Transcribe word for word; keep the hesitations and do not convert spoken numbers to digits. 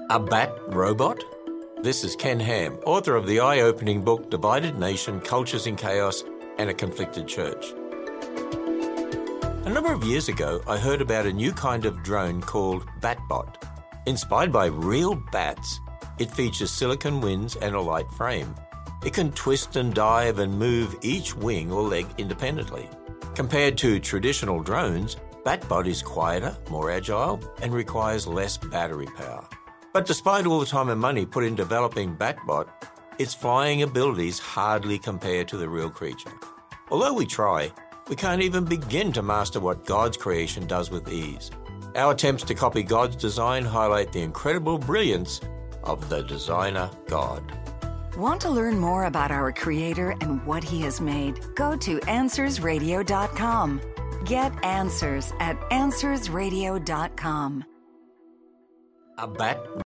A bat robot? This is Ken Ham, author of the eye-opening book Divided Nation, Cultures in Chaos and a Conflicted Church. A number of years ago, I heard about a new kind of drone called BatBot. Inspired by real bats, it features silicon wings and a light frame. It can twist and dive and move each wing or leg independently. Compared to traditional drones, BatBot is quieter, more agile, and requires less battery power. But despite all the time and money put in developing BatBot, its flying abilities hardly compare to the real creature. Although we try, we can't even begin to master what God's creation does with ease. Our attempts to copy God's design highlight the incredible brilliance of the designer God. Want to learn more about our Creator and what He has made? Go to answers radio dot com. Get answers at answers radio dot com. A bat